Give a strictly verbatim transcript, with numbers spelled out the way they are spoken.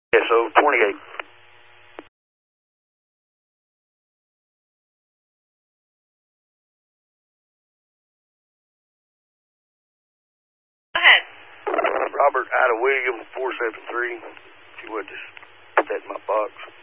S O twenty-eight. Go ahead. Robert Ida William, four seven three. If you would just put that in my box.